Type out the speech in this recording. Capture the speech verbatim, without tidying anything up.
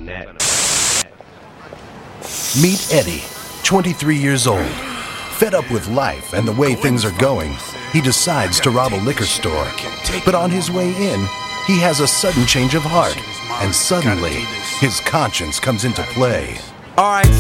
net. Meet Eddie, twenty-three years old. Fed up with life and the way things are going, he decides to rob a liquor store. But on his way in, he has a sudden change of heart, and suddenly, his conscience comes into play. Alright,